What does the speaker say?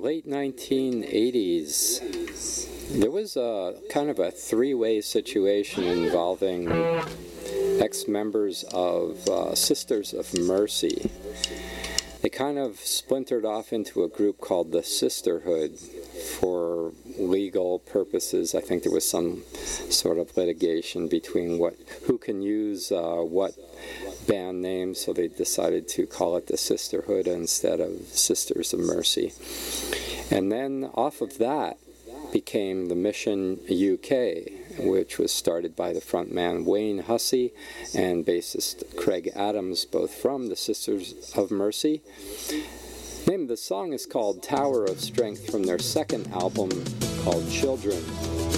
late 1980s, there was a kind of a three-way situation involving ex-members of Sisters of Mercy. They kind of splintered off into a group called the Sisterhood for legal purposes. I think there was some sort of litigation between who can use what band name, so they decided to call it the Sisterhood instead of Sisters of Mercy. And then off of that became the Mission UK, which was started by the frontman Wayne Hussey and bassist Craig Adams, both from the Sisters of Mercy. The name of the song is called Tower of Strength from their second album called Children.